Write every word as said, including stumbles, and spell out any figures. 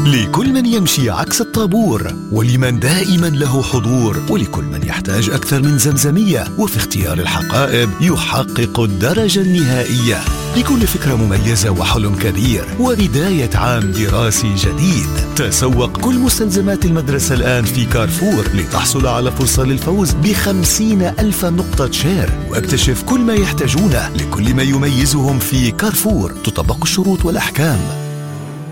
لكل من يمشي عكس الطابور، ولمن دائما له حضور، ولكل من يحتاج أكثر من زمزمية، وفي اختيار الحقائب يحقق الدرجة النهائية. لكل فكرة مميزة وحلم كبير وبداية عام دراسي جديد. تسوق كل مستلزمات المدرسة الآن في كارفور لتحصل على فرصة للفوز بخمسين ألف نقطة شير، واكتشف كل ما يحتاجونه لكل ما يميزهم في كارفور. تطبق الشروط والأحكام.